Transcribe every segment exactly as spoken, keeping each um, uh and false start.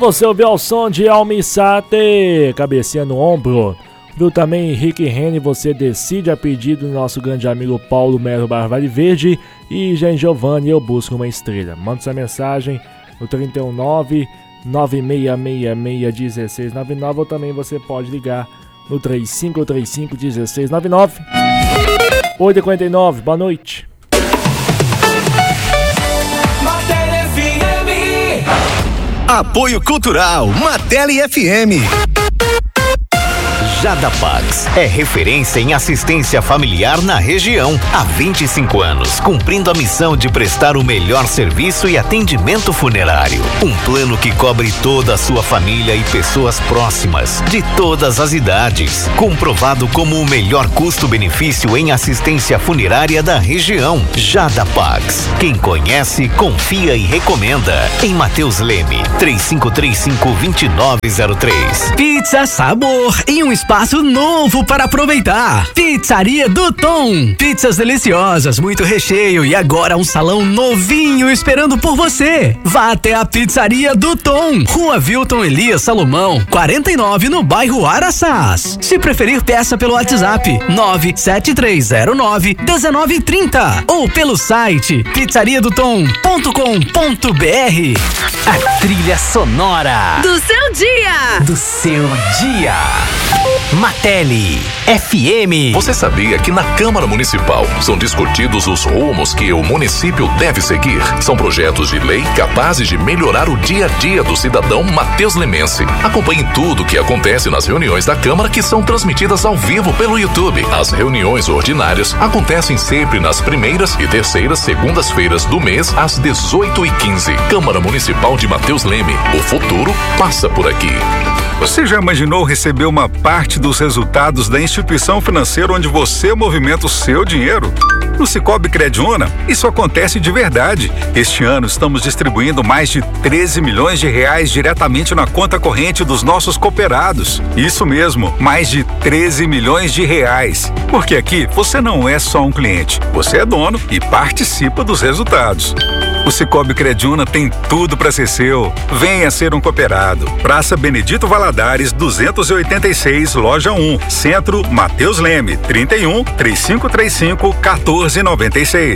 Você ouviu o som de Almissate, cabecinha no ombro. Viu também Henrique Rene, Você Decide, a pedido do nosso grande amigo Paulo Melo Barvalho Verde. E Jean Giovanni, Eu Busco Uma Estrela. Manda sua mensagem no trinta e um nove, nove seis seis seis, um seis nove nove, ou também você pode ligar no trinta e cinco, trinta e cinco, dezesseis noventa e nove. oito e quarenta e nove, boa noite. Apoio Cultural Mateli F M. Jadapax é referência em assistência familiar na região há vinte e cinco anos, cumprindo a missão de prestar o melhor serviço e atendimento funerário. Um plano que cobre toda a sua família e pessoas próximas, de todas as idades, comprovado como o melhor custo-benefício em assistência funerária da região. Jadapax, quem conhece, confia e recomenda. Em Mateus Leme, três cinco três cinco, dois nove zero três. Pizza Sabor, em um espaço novo para aproveitar. Pizzaria do Tom. Pizzas deliciosas, muito recheio e agora um salão novinho esperando por você. Vá até a Pizzaria do Tom, Rua Vilton Elias Salomão, quarenta e nove, no bairro Araçás. Se preferir, peça pelo WhatsApp nove sete três zero nove, um nove três zero ou pelo site pizzaria do tom ponto com ponto b r. A trilha sonora do seu dia. Do seu dia. Mateli F M. Você sabia que na Câmara Municipal são discutidos os rumos que o município deve seguir? São projetos de lei capazes de melhorar o dia a dia do cidadão Mateus Lemense. Acompanhe tudo o que acontece nas reuniões da Câmara, que são transmitidas ao vivo pelo YouTube. As reuniões ordinárias acontecem sempre nas primeiras e terceiras segundas-feiras do mês, às dezoito e quinze. Câmara Municipal de Mateus Leme. O futuro passa por aqui. Você já imaginou receber uma parte dos resultados da instituição financeira onde você movimenta o seu dinheiro? No Cicobi Crediúna, isso acontece de verdade. Este ano estamos distribuindo mais de treze milhões de reais diretamente na conta corrente dos nossos cooperados. Isso mesmo, mais de treze milhões de reais. Porque aqui você não é só um cliente, você é dono e participa dos resultados. O Cicobi Crediúna tem tudo para ser seu. Venha ser um cooperado. Praça Benedito Valadares, duzentos e oitenta e seis, Loja um, Centro, Mateus Leme, trinta e um, três cinco três cinco, quatorze noventa e seis.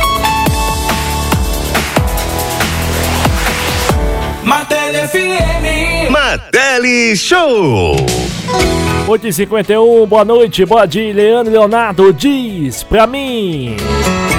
Mateli F M. Mateli Show. oito e cinquenta e um, boa noite, boa dia, Leandro Leonardo, diz pra mim.